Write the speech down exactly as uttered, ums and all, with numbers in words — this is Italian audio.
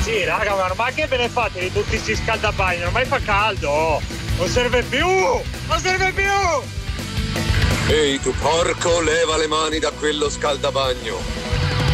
sì, raga, ma ormai che ve ne fate di tutti sti scaldabagni? Ormai fa caldo, non serve più, non serve più! Ehi tu porco, leva le mani da quello scaldabagno.